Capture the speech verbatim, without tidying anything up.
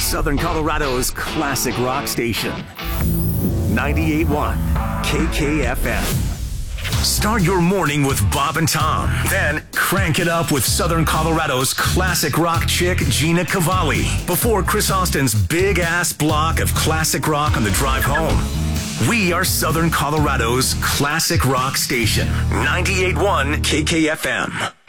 Southern Colorado's classic rock station. ninety-eight point one K K F M. Start your morning with Bob and Tom. Then crank it up with Southern Colorado's classic rock chick, Gina Cavalli, before Chris Austin's big-ass block of classic rock on the drive home. We are Southern Colorado's classic rock station. ninety-eight point one K K F M.